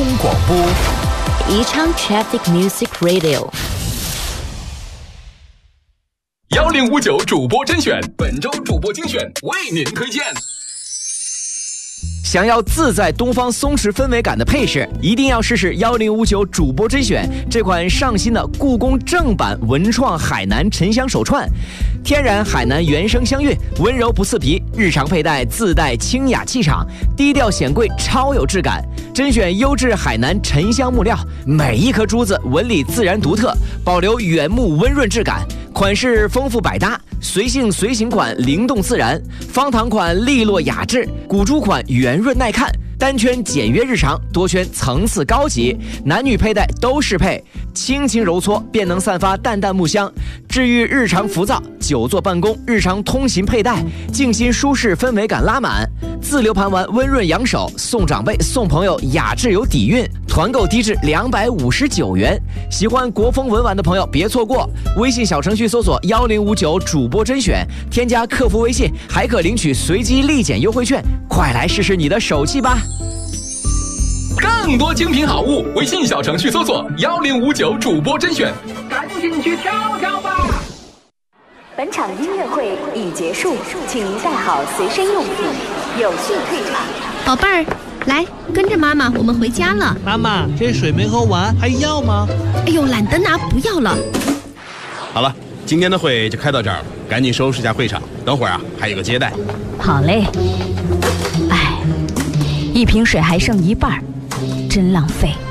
空广播， 宜昌 Traffic Music Radio。 1059主播甄选，本周主播精选为您推荐。 想要自在东方松弛氛围感的配饰，一定要试试1059主播甄选这款上新的故宫正版文创海南沉香手串，天然海南原生香韵，温柔不刺鼻，日常佩戴自带清雅气场，低调显贵，超有质感。甄选优质海南沉香木料，每一颗珠子纹理自然独特，保留原木温润质感。款式丰富百搭，随性随形款灵动自然，方糖款利落雅致，古珠款圆润耐看，单圈简约日常，多圈层次高级，男女佩戴都适配，轻轻揉搓便能散发淡淡木香，治愈日常浮躁，久坐办公、日常通勤佩戴，静心舒适氛围感拉满。自留盘玩温润养手，送长辈送朋友雅致有底蕴，团购低至259元。喜欢国风文玩的朋友别错过，微信小程序搜索1059主播甄选，添加客服微信还可领取随机立减优惠券，快来试试你的手气吧。 更多精品好物，微信小程序搜索1059主播甄选，赶紧去挑挑吧。 本场音乐会已结束，请您带好随身用品，有序退场。 宝贝儿，来跟着妈妈，我们回家了。 妈妈，这水没喝完，还要吗？ 哎呦，懒得拿，不要了。 好了，今天的会就开到这儿了，赶紧收拾一下会场，等会儿啊还有个接待。 好嘞。哎，一瓶水还剩一半，真浪费。